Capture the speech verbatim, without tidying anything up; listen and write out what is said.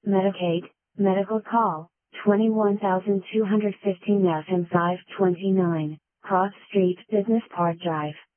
Medicaid, medical call, twenty-one thousand two hundred fifteen F M five twenty-nine, Cross Street Business Park Drive.